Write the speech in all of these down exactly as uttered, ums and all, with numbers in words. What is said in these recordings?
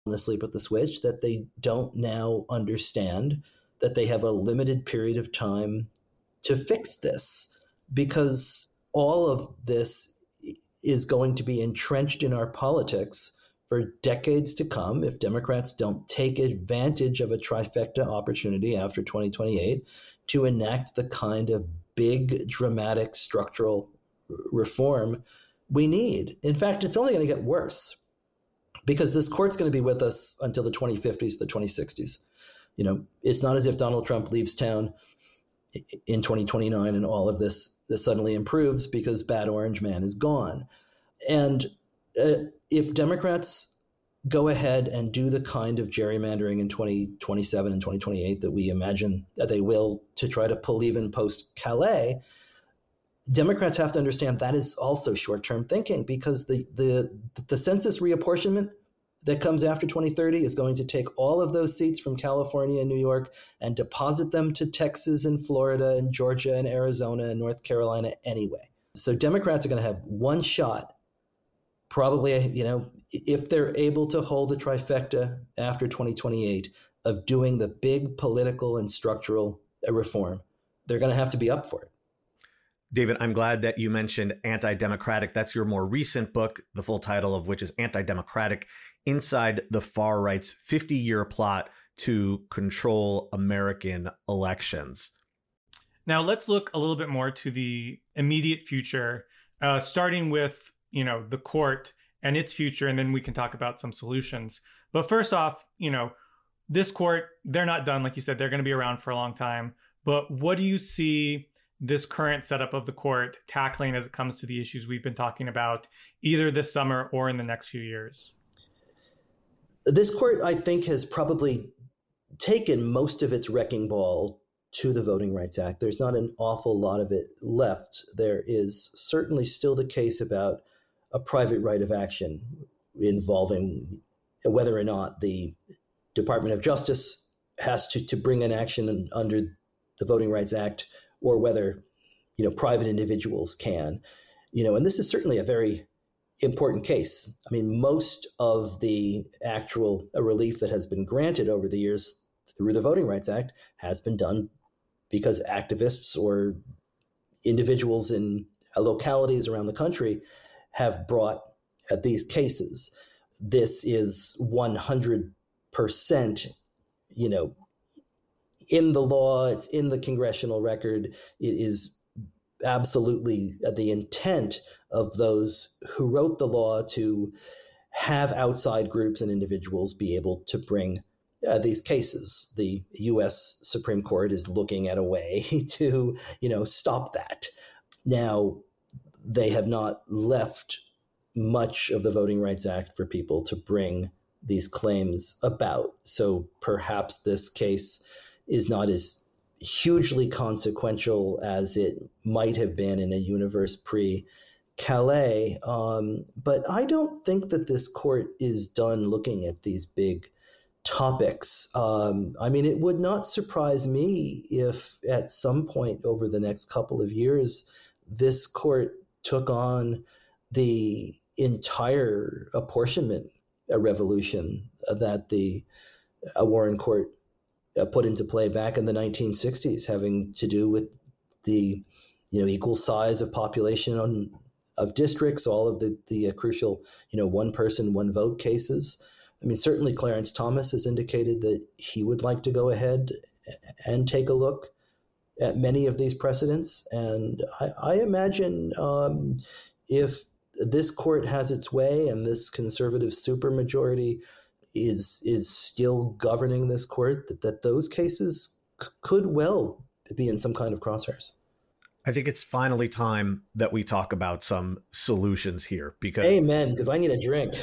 asleep at the switch, that they don't now understand that they have a limited period of time to fix this, because all of this is going to be entrenched in our politics for decades to come if Democrats don't take advantage of a trifecta opportunity after twenty twenty-eight to enact the kind of big, dramatic structural reform we need. In fact, it's only going to get worse, because this court's going to be with us until the twenty fifties, the twenty sixties. You know, it's not as if Donald Trump leaves town in twenty twenty-nine and all of this, this suddenly improves because bad orange man is gone. And uh, if Democrats go ahead and do the kind of gerrymandering in twenty twenty-seven and twenty twenty-eight that we imagine that they will to try to pull even post-Calais, Democrats have to understand that is also short-term thinking, because the the the census reapportionment that comes after twenty thirty is going to take all of those seats from California and New York and deposit them to Texas and Florida and Georgia and Arizona and North Carolina anyway. So Democrats are going to have one shot, probably, you know, if they're able to hold the trifecta after twenty twenty-eight, of doing the big political and structural reform. They're going to have to be up for it. David, I'm glad that you mentioned Anti-Democratic. That's your more recent book, the full title of which is Anti-Democratic: Inside the Far Right's fifty-year Plot to Control American Elections. Now, let's look a little bit more to the immediate future, uh, starting with, you know, the court and its future, and then we can talk about some solutions. But first off, you know, this court, they're not done. Like you said, they're going to be around for a long time. But what do you see this current setup of the court tackling as it comes to the issues we've been talking about, either this summer or in the next few years? This court, I think, has probably taken most of its wrecking ball to the Voting Rights Act. There's not an awful lot of it left. There is certainly still the case about a private right of action involving whether or not the Department of Justice has to, to bring an action under the Voting Rights Act, or whether, you know, private individuals can, you know, and this is certainly a very important case. I mean, most of the actual relief that has been granted over the years through the Voting Rights Act has been done because activists or individuals in localities around the country have brought these cases. This is one hundred percent, you know, in the law, it's in the congressional record. It is absolutely the intent of those who wrote the law to have outside groups and individuals be able to bring uh, these cases. The U S Supreme Court is looking at a way to, you know, stop that. Now, they have not left much of the Voting Rights Act for people to bring these claims about. So perhaps this case is not as hugely consequential as it might have been in a universe pre-Calais. Um, but I don't think that this court is done looking at these big topics. Um, I mean, it would not surprise me if at some point over the next couple of years, this court took on the entire apportionment revolution that the uh, Warren Court uh, put into play back in the nineteen sixties, having to do with the, you know, equal size of population on, of districts, all of the the uh, crucial, you know, one person, one vote cases. I mean, certainly Clarence Thomas has indicated that he would like to go ahead and take a look at many of these precedents. And I, I imagine um, if this court has its way and this conservative supermajority is is still governing this court, that, that those cases c- could well be in some kind of crosshairs. I think it's finally time that we talk about some solutions here, because Amen, because I need a drink.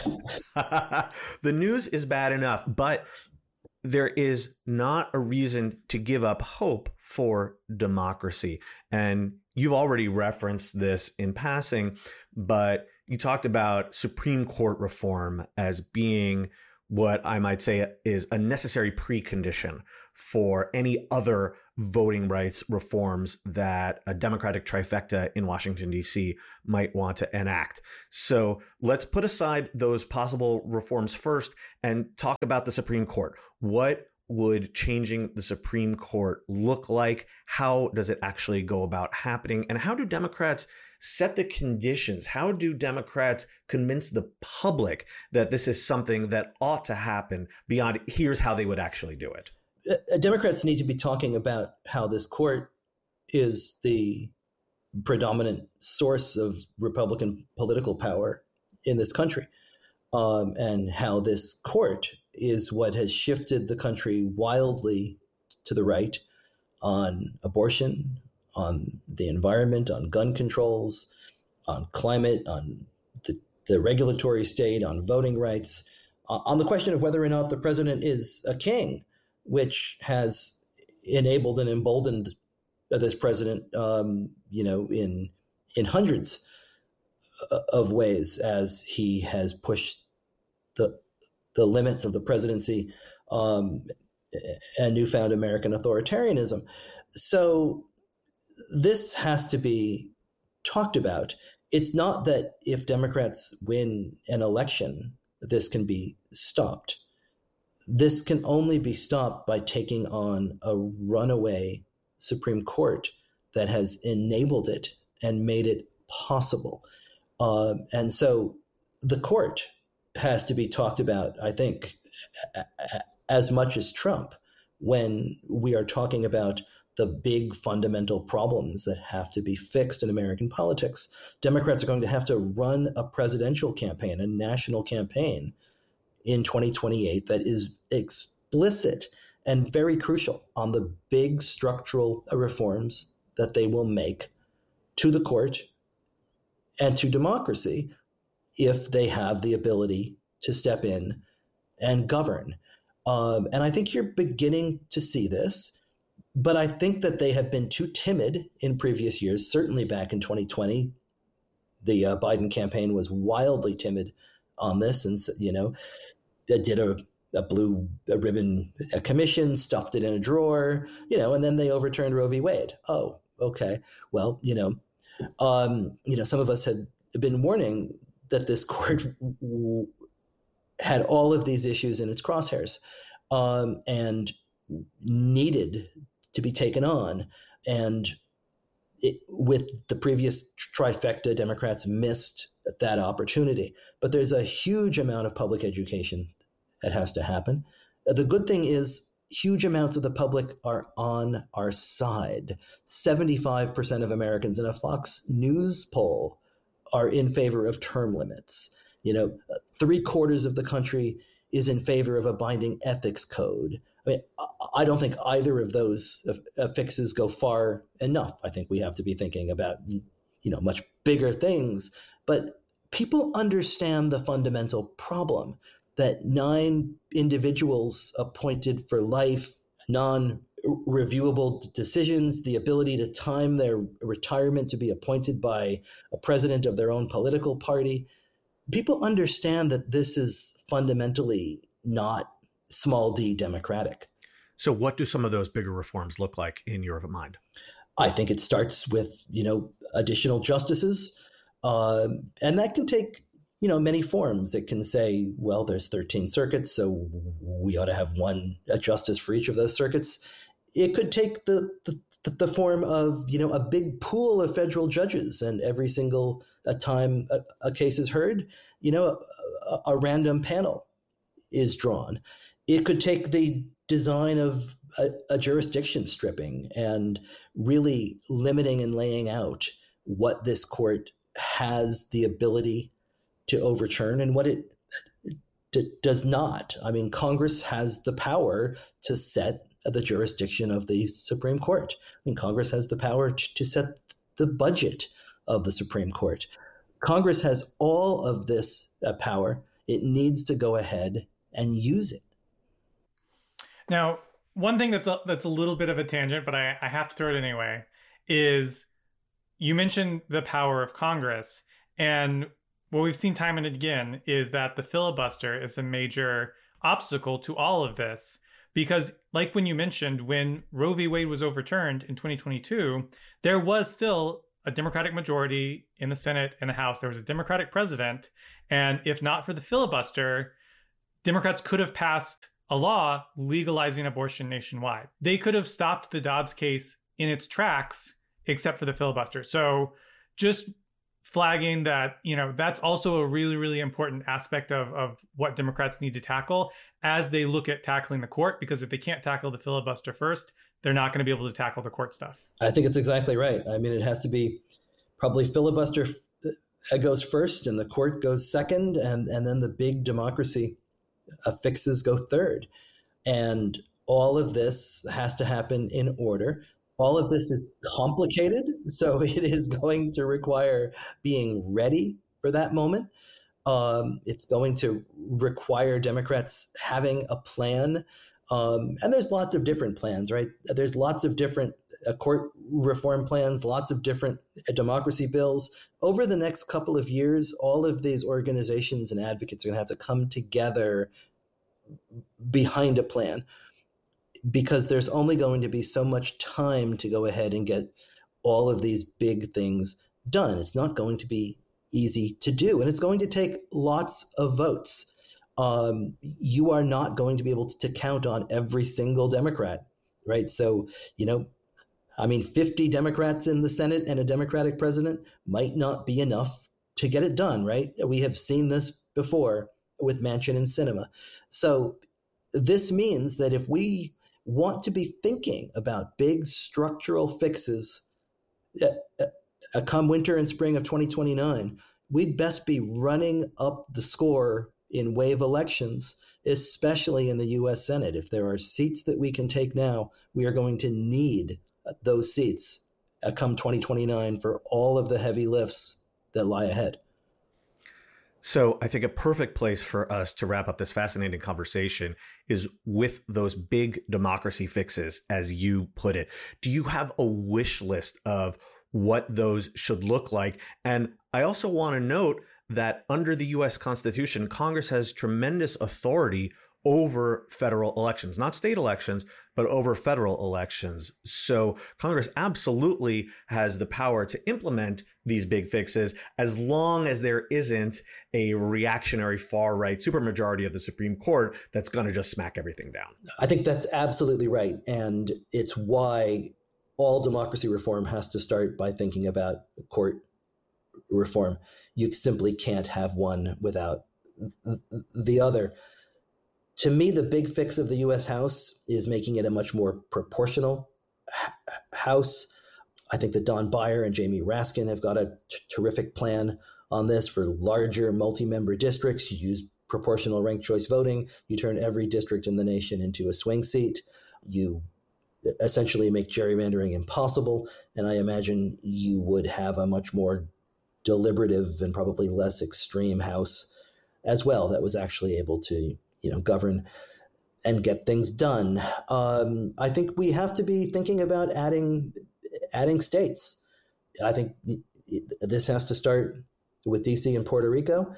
The news is bad enough, but there is not a reason to give up hope for democracy. And you've already referenced this in passing, but you talked about Supreme Court reform as being what I might say is a necessary precondition for any other voting rights reforms that a Democratic trifecta in Washington, D C might want to enact. So let's put aside those possible reforms first and talk about the Supreme Court. What would changing the Supreme Court look like? How does it actually go about happening? And how do Democrats set the conditions? How do Democrats convince the public that this is something that ought to happen beyond here's how they would actually do it? Uh, Democrats need to be talking about how this court is the predominant source of Republican political power in this country, um, and how this court is what has shifted the country wildly to the right on abortion, on the environment, on gun controls, on climate, on the, the regulatory state, on voting rights, uh, on the question of whether or not the president is a king, which has enabled and emboldened this president, um, you know, in in hundreds of ways as he has pushed the the limits of the presidency um, and newfound American authoritarianism. So this has to be talked about. It's not that if Democrats win an election, this can be stopped. This can only be stopped by taking on a runaway Supreme Court that has enabled it and made it possible. Uh, and so the court has to be talked about, I think, as much as Trump when we are talking about the big fundamental problems that have to be fixed in American politics. Democrats are going to have to run a presidential campaign, a national campaign in twenty twenty-eight that is explicit and very crucial on the big structural reforms that they will make to the court and to democracy if they have the ability to step in and govern. Um, and I think you're beginning to see this, but I think that they have been too timid in previous years, certainly back in twenty twenty. The uh, Biden campaign was wildly timid on this, and, you know, they did a, a blue a ribbon a commission, stuffed it in a drawer, you know, and then they overturned Roe v. Wade. Oh, okay. Well, you know, um, you know, some of us had been warning that this court w- had all of these issues in its crosshairs um, and needed to be taken on. And it, with the previous trifecta, Democrats missed that opportunity. But there's a huge amount of public education that has to happen. The good thing is huge amounts of the public are on our side. seventy-five percent of Americans in a Fox News poll are in favor of term limits. You know, three quarters of the country is in favor of a binding ethics code. I mean, I don't think either of those fixes go far enough. I think we have to be thinking about, you know, much bigger things. But people understand the fundamental problem that nine individuals appointed for life, non-reviewable decisions, the ability to time their retirement to be appointed by a president of their own political party. People understand that this is fundamentally not small d democratic. So what do some of those bigger reforms look like in your mind? I think it starts with, you know, additional justices. Uh, and that can take, you know, many forms. It can say, well, there's thirteen circuits, so we ought to have one a justice for each of those circuits. It could take the, the, the form of, you know, a big pool of federal judges, and every single a time a, a case is heard, you know, a, a random panel is drawn. It could take the design of a, a jurisdiction stripping and really limiting and laying out what this court has the ability to overturn and what it d- does not. I mean, Congress has the power to set the jurisdiction of the Supreme Court. I mean, Congress has the power t- to set the budget of the Supreme Court. Congress has all of this uh, power. It needs to go ahead and use it. Now, one thing that's a, that's a little bit of a tangent, but I, I have to throw it anyway, is you mentioned the power of Congress. And what we've seen time and again is that the filibuster is a major obstacle to all of this, Because like when you mentioned, when Roe v. Wade was overturned in twenty twenty-two, there was still a Democratic majority in the Senate and the House. There was a Democratic president. And if not for the filibuster, Democrats could have passed a law legalizing abortion nationwide. They could have stopped the Dobbs case in its tracks, except for the filibuster. So just flagging that, you know, that's also a really, really important aspect of, of what Democrats need to tackle as they look at tackling the court, because if they can't tackle the filibuster first, they're not going to be able to tackle the court stuff. I think it's exactly right. I mean, it has to be probably filibuster f- goes first and the court goes second, and, and then the big democracy uh, fixes go third. And all of this has to happen in order. All of this is complicated, so it is going to require being ready for that moment. Um, it's going to require Democrats having a plan. Um, and there's lots of different plans, right? There's lots of different uh, court reform plans, lots of different uh, democracy bills. Over the next couple of years, all of these organizations and advocates are going to have to come together behind a plan, because there's only going to be so much time to go ahead and get all of these big things done. It's not going to be easy to do, and it's going to take lots of votes. Um, you are not going to be able to, to count on every single Democrat, right? So, you know, I mean, fifty Democrats in the Senate and a Democratic president might not be enough to get it done, right? We have seen this before with Manchin and Sinema. So this means that if we want to be thinking about big structural fixes uh, uh, come winter and spring of twenty twenty-nine, we'd best be running up the score in wave elections, especially in the U S Senate. If there are seats that we can take now, we are going to need those seats uh, come twenty twenty-nine for all of the heavy lifts that lie ahead. So I think a perfect place for us to wrap up this fascinating conversation is with those big democracy fixes, as you put it. Do you have a wish list of what those should look like? And I also want to note that under the U S Constitution, Congress has tremendous authority over federal elections, not state elections, but over federal elections. So Congress absolutely has the power to implement these big fixes as long as there isn't a reactionary far-right supermajority of the Supreme Court that's going to just smack everything down. I think that's absolutely right. And it's why all democracy reform has to start by thinking about court reform. You simply can't have one without the other. To me, the big fix of the U S House is making it a much more proportional House. I think that Don Beyer and Jamie Raskin have got a t- terrific plan on this for larger multi-member districts. You use proportional ranked choice voting. You turn every district in the nation into a swing seat. You essentially make gerrymandering impossible. And I imagine you would have a much more deliberative and probably less extreme House as well that was actually able to, you know, govern and get things done. Um, I think we have to be thinking about adding adding states. I think this has to start with D C and Puerto Rico,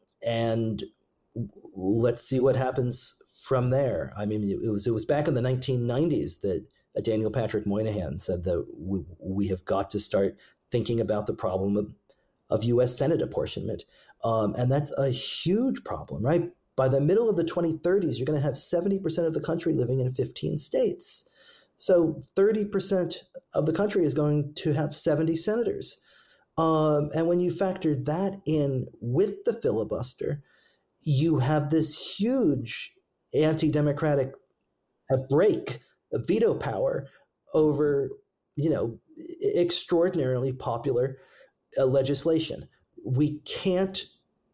and let's see what happens from there. I mean, it was it was back in the nineteen nineties that Daniel Patrick Moynihan said that we, we have got to start thinking about the problem of, of U S Senate apportionment, um, and that's a huge problem, right? By the middle of the twenty thirties, you're going to have seventy percent of the country living in fifteen states. So thirty percent of the country is going to have seventy senators. Um, and when you factor that in with the filibuster, you have this huge anti-democratic break of veto power over, you know, extraordinarily popular uh, legislation. We can't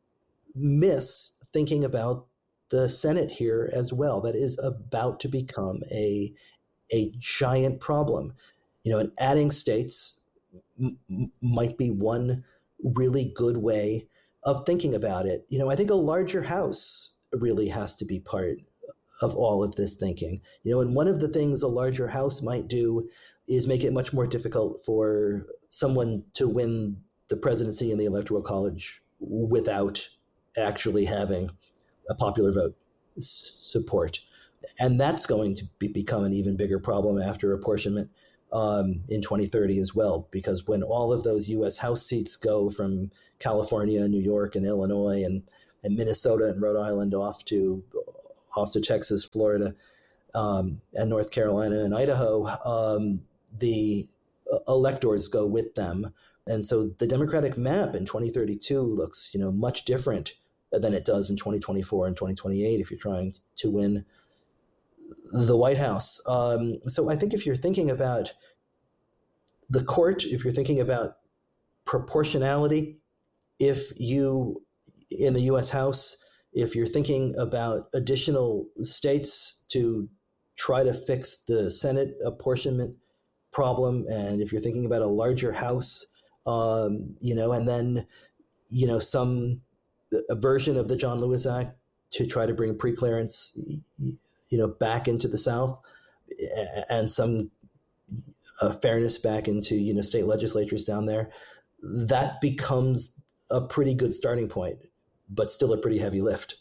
miss thinking about the Senate here as well. That is about to become a a giant problem. You know, and adding states m- might be one really good way of thinking about it. You know, I think a larger House really has to be part of all of this thinking. You know, and one of the things a larger House might do is make it much more difficult for someone to win the presidency in the Electoral College without actually having a popular vote support. and that's going to be, become an even bigger problem after apportionment um, in twenty thirty as well, because when all of those U S House seats go from California, New York, and Illinois, and, and Minnesota and Rhode Island off to off to Texas, Florida, um, and North Carolina and Idaho, um, the electors go with them. And so the Democratic map in twenty thirty-two looks, you know, much different than it does in twenty twenty-four and twenty twenty-eight if you're trying to win the White House. Um, so I think if you're thinking about the court, if you're thinking about proportionality, if you, in the U S House, if you're thinking about additional states to try to fix the Senate apportionment problem, and if you're thinking about a larger House, um, you know, and then, you know, some a version of the John Lewis Act to try to bring preclearance, you know, back into the South, and some uh, fairness back into, you know, state legislatures down there, that becomes a pretty good starting point, but still a pretty heavy lift.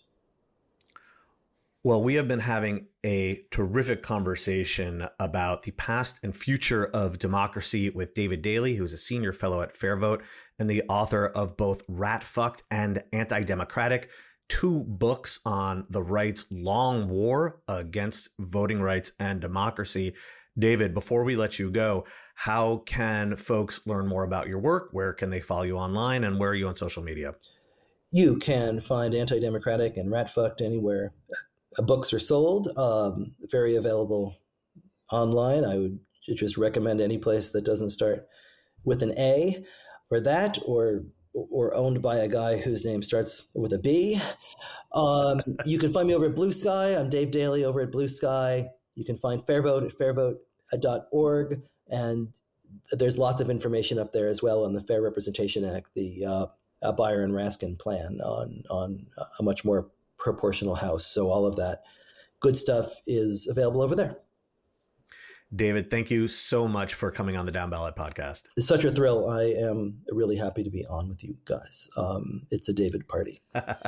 Well, we have been having a terrific conversation about the past and future of democracy with David Daley, who is a senior fellow at FairVote and the author of both Rat Fucked and Anti-Democratic, two books on the right's long war against voting rights and democracy. David, before we let you go, how can folks learn more about your work? Where can they follow you online, and where are you on social media? You can find Anti-Democratic and Rat Fucked anywhere books are sold, um, very available online. I would just recommend any place that doesn't start with an A for that, or or owned by a guy whose name starts with a B. Um, you can find me over at Blue Sky. I'm Dave Daley over at Blue Sky. You can find FairVote at fairvote dot org, and there's lots of information up there as well on the Fair Representation Act, the uh, uh, Beyer and Raskin plan on on a much more proportional House. So all of that good stuff is available over there. David, thank you so much for coming on the Down Ballot podcast. It's such a thrill. I am really happy to be on with you guys. Um, it's a David party.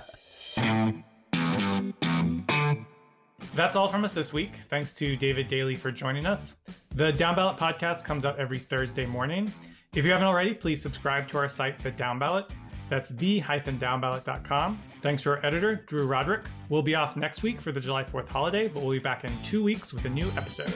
That's all from us this week. Thanks to David Daley for joining us. The Down Ballot podcast comes out every Thursday morning. If you haven't already, please subscribe to our site, The Down Ballot. That's the dash down ballot dot com. Thanks to our editor, Drew Roderick. We'll be off next week for the July fourth holiday, but we'll be back in two weeks with a new episode.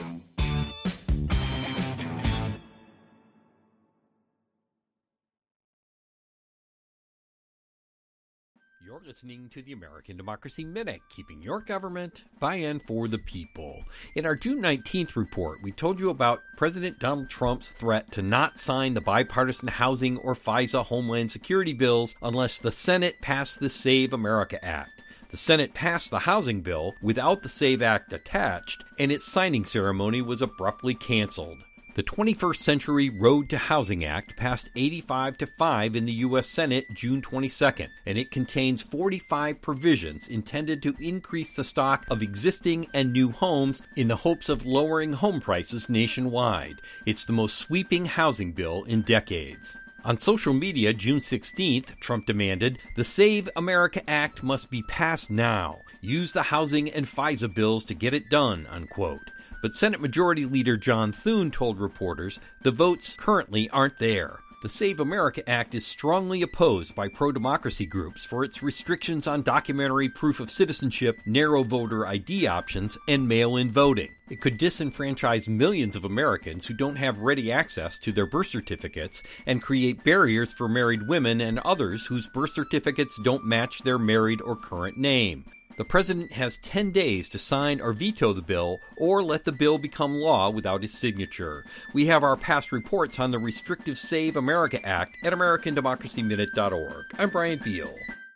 You're listening to the American Democracy Minute, keeping your government by and for the people. In our June nineteenth report, we told you about President Donald Trump's threat to not sign the bipartisan housing or FISA Homeland Security bills unless the Senate passed the Save America Act. The Senate passed the housing bill without the Save Act attached, and its signing ceremony was abruptly canceled. The twenty-first Century Road to Housing Act passed eighty-five to five in the U S Senate June twenty-second, and it contains forty-five provisions intended to increase the stock of existing and new homes in the hopes of lowering home prices nationwide. It's the most sweeping housing bill in decades. On social media, June sixteenth, Trump demanded, "The Save America Act must be passed now. Use the housing and FISA bills to get it done," unquote. But Senate Majority Leader John Thune told reporters the votes currently aren't there. The Save America Act is strongly opposed by pro-democracy groups for its restrictions on documentary proof of citizenship, narrow voter I D options, and mail-in voting. It could disenfranchise millions of Americans who don't have ready access to their birth certificates and create barriers for married women and others whose birth certificates don't match their married or current name. The president has ten days to sign or veto the bill, or let the bill become law without his signature. We have our past reports on the restrictive Save America Act at American Democracy Minute dot org. I'm Brian Beal.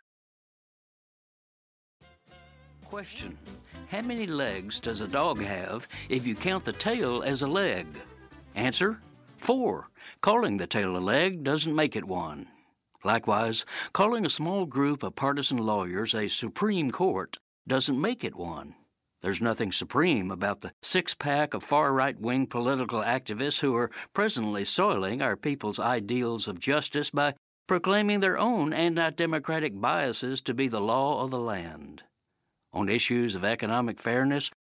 Question: how many legs does a dog have if you count the tail as a leg? Answer: four. Calling the tail a leg doesn't make it one. Likewise, calling a small group of partisan lawyers a Supreme Court doesn't make it one. There's nothing supreme about the six-pack of far-right-wing political activists who are presently soiling our people's ideals of justice by proclaiming their own anti-democratic biases to be the law of the land. On issues of economic fairness,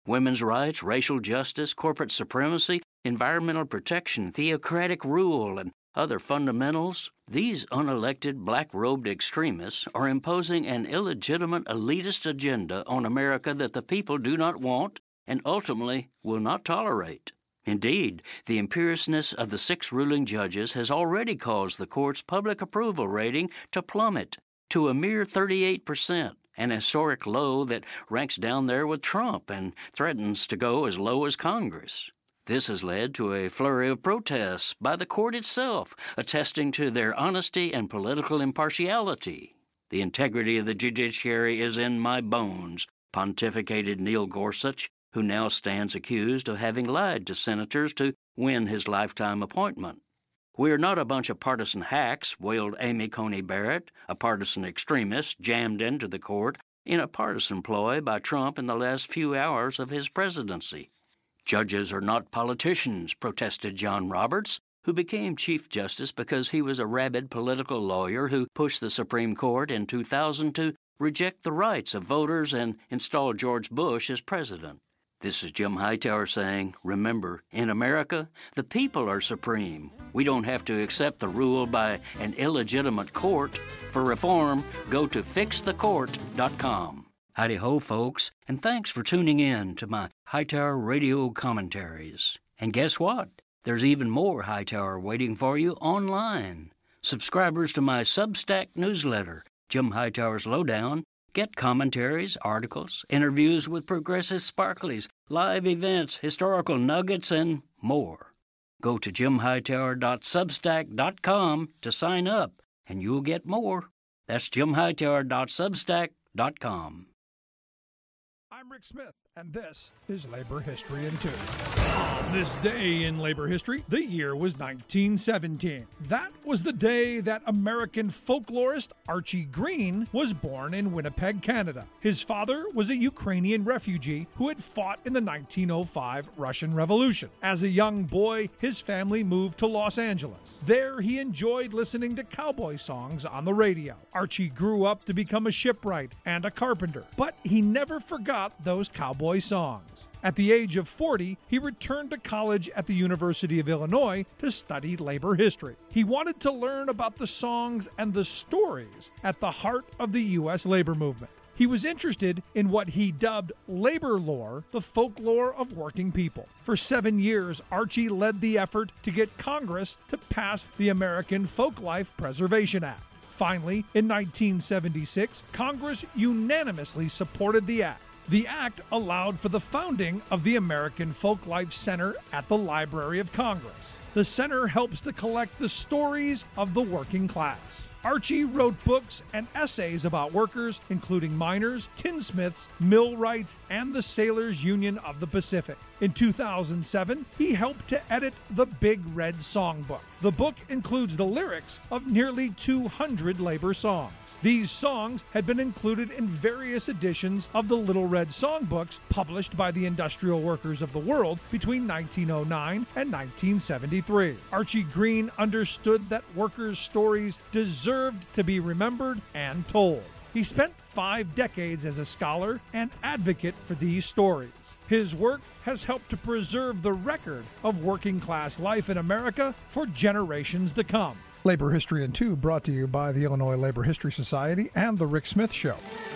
Women's rights, racial justice, corporate supremacy, environmental protection, theocratic rule, and other fundamentals, these unelected black-robed extremists are imposing an illegitimate elitist agenda on America that the people do not want and ultimately will not tolerate. Indeed, the imperiousness of the six ruling judges has already caused the court's public approval rating to plummet to a mere thirty-eight percent, an historic low that ranks down there with Trump and threatens to go as low as Congress. This has led to a flurry of protests by the court itself, attesting to their honesty and political impartiality. The integrity of the judiciary is in my bones, pontificated Neil Gorsuch, who now stands accused of having lied to senators to win his lifetime appointment. We are not a bunch of partisan hacks, wailed Amy Coney Barrett, a partisan extremist jammed into the court in a partisan ploy by Trump in the last few hours of his presidency. Judges are not politicians, protested John Roberts, who became Chief Justice because he was a rabid political lawyer who pushed the Supreme Court in two thousand to reject the rights of voters and install George Bush as president. This is Jim Hightower saying, remember, in America, the people are supreme. We don't have to accept the rule by an illegitimate court. For reform, go to fix the court dot com. Howdy-ho, folks, and thanks for tuning in to my Hightower Radio commentaries. And guess what? There's even more Hightower waiting for you online. Subscribers to my Substack newsletter, Jim Hightower's Lowdown, get commentaries, articles, interviews with progressive sparklies, live events, historical nuggets, and more. Go to jim hightower dot substack dot com to sign up, and you'll get more. That's jim hightower dot substack dot com. I'm Rick Smith, and this is Labor History in Two. On this day in labor history, the year was nineteen seventeen. That was the day that American folklorist Archie Green was born in Winnipeg, Canada. His father was a Ukrainian refugee who had fought in the nineteen oh five Russian Revolution. As a young boy, his family moved to Los Angeles. There, he enjoyed listening to cowboy songs on the radio. Archie grew up to become a shipwright and a carpenter, but he never forgot those cowboy songs. At the age of forty, he returned to college at the University of Illinois to study labor history. He wanted to learn about the songs and the stories at the heart of the U S labor movement. He was interested in what he dubbed labor lore, the folklore of working people. For seven years, Archie led the effort to get Congress to pass the American Folklife Preservation Act. Finally, in nineteen seventy-six, Congress unanimously supported the act. The act allowed for the founding of the American Folklife Center at the Library of Congress. The center helps to collect the stories of the working class. Archie wrote books and essays about workers, including miners, tinsmiths, millwrights, and the Sailors Union of the Pacific. In two thousand seven, he helped to edit the Big Red Songbook. The book includes the lyrics of nearly two hundred labor songs. These songs had been included in various editions of the Little Red Songbooks published by the industrial workers of the world between nineteen oh nine and nineteen seventy-three. Archie Green understood that workers' stories deserved to be remembered and told. He spent five decades as a scholar and advocate for these stories. His work has helped to preserve the record of working class life in America for generations to come. Labor History in Two brought to you by the Illinois Labor History Society and The Rick Smith Show.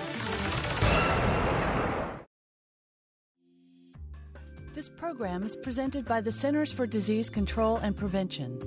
This program is presented by the Centers for Disease Control and Prevention.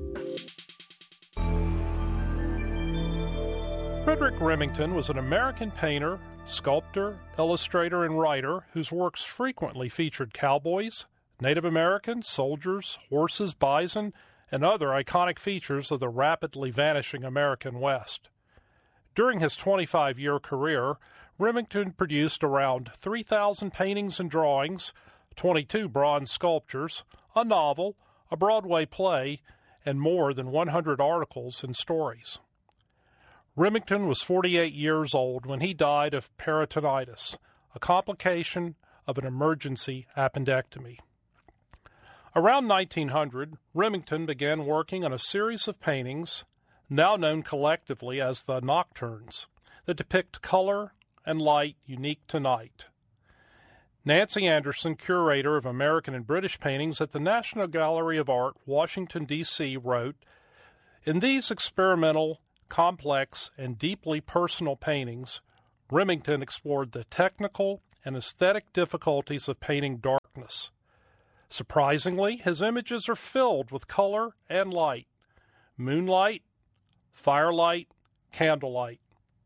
Frederick Remington was an American painter, sculptor, illustrator, and writer whose works frequently featured cowboys, Native Americans, soldiers, horses, bison, and other iconic features of the rapidly vanishing American West. During his twenty-five-year career, Remington produced around three thousand paintings and drawings, twenty-two bronze sculptures, a novel, a Broadway play, and more than one hundred articles and stories. Remington was forty-eight years old when he died of peritonitis, a complication of an emergency appendectomy. Around nineteen hundred, Remington began working on a series of paintings, now known collectively as the Nocturnes, that depict color and light unique to night. Nancy Anderson, curator of American and British paintings at the National Gallery of Art, Washington, D C, wrote, "In these experimental, complex, and deeply personal paintings, Remington explored the technical and aesthetic difficulties of painting darkness. Surprisingly, his images are filled with color and light, moonlight, firelight, candlelight.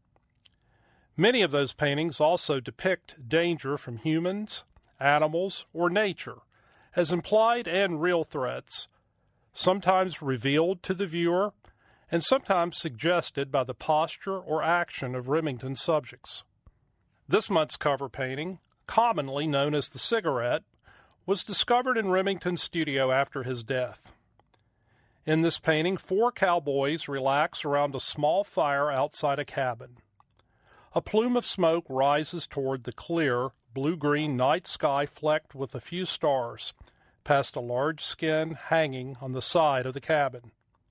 Many of those paintings also depict danger from humans, animals, or nature, as implied and real threats, sometimes revealed to the viewer and sometimes suggested by the posture or action of Remington's subjects." This month's cover painting, commonly known as the Cigarette, was discovered in Remington's studio after his death. In this painting, four cowboys relax around a small fire outside a cabin. A plume of smoke rises toward the clear, blue-green night sky flecked with a few stars, past a large skin hanging on the side of the cabin.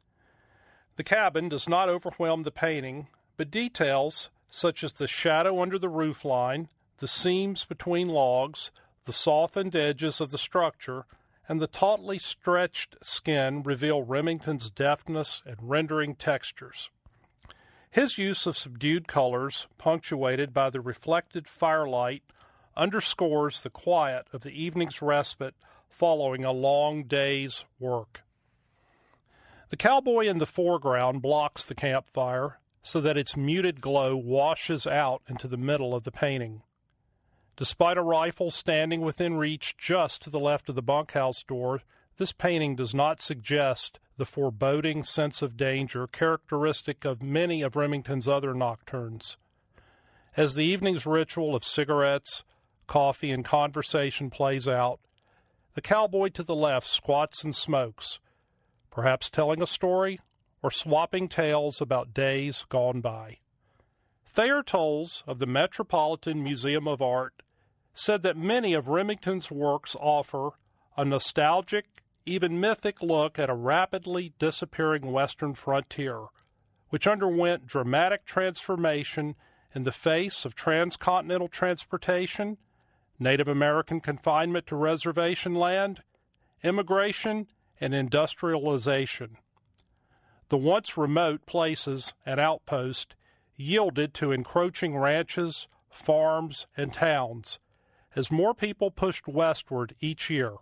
The cabin does not overwhelm the painting, but details such as the shadow under the roofline, the seams between logs, the softened edges of the structure, and the tautly stretched skin reveal Remington's deftness and rendering textures. His use of subdued colors, punctuated by the reflected firelight, underscores the quiet of the evening's respite following a long day's work. The cowboy in the foreground blocks the campfire so that its muted glow washes out into the middle of the painting. Despite a rifle standing within reach just to the left of the bunkhouse door, this painting does not suggest the foreboding sense of danger characteristic of many of Remington's other nocturnes. As the evening's ritual of cigarettes, coffee, and conversation plays out, the cowboy to the left squats and smokes, perhaps telling a story or swapping tales about days gone by. Thayer Tolles of the Metropolitan Museum of Art said that many of Remington's works offer a nostalgic, even mythic look at a rapidly disappearing western frontier, which underwent dramatic transformation in the face of transcontinental transportation, Native American confinement to reservation land, immigration, and industrialization. The once remote places and outposts yielded to encroaching ranches, farms, and towns as more people pushed westward each year.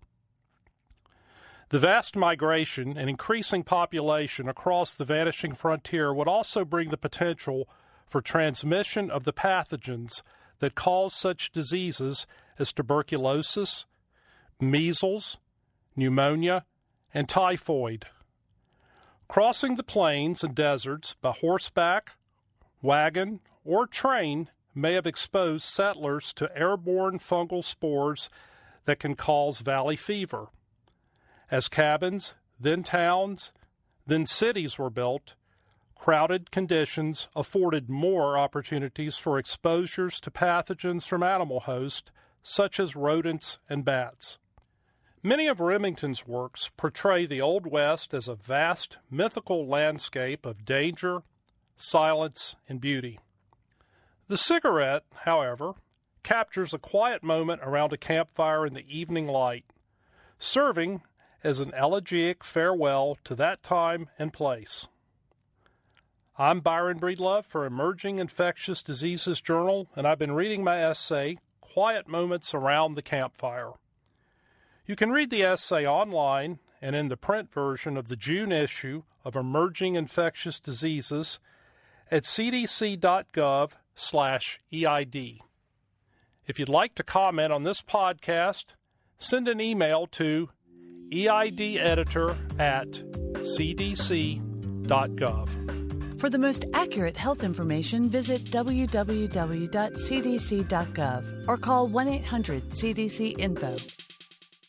The vast migration and increasing population across the vanishing frontier would also bring the potential for transmission of the pathogens that cause such diseases as tuberculosis, measles, pneumonia, and typhoid. Crossing the plains and deserts by horseback, wagon, or train may have exposed settlers to airborne fungal spores that can cause valley fever. As cabins, then towns, then cities were built, crowded conditions afforded more opportunities for exposures to pathogens from animal hosts, such as rodents and bats. Many of Remington's works portray the Old West as a vast, mythical landscape of danger, silence, and beauty. The Cigarette, however, captures a quiet moment around a campfire in the evening light, serving as an elegiac farewell to that time and place. I'm Byron Breedlove for Emerging Infectious Diseases Journal, and I've been reading my essay, Quiet Moments Around the Campfire. You can read the essay online and in the print version of the June issue of Emerging Infectious Diseases at c d c dot gov slash E I D. If you'd like to comment on this podcast, send an email to eideditor at c d c dot gov. For the most accurate health information, visit w w w dot c d c dot gov or call one eight hundred C D C info.